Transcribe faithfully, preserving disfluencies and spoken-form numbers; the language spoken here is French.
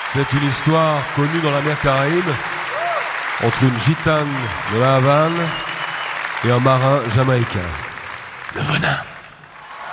C'est une histoire connue dans la mer Caraïbe entre une gitane de la Havane et un marin jamaïcain. Le venin.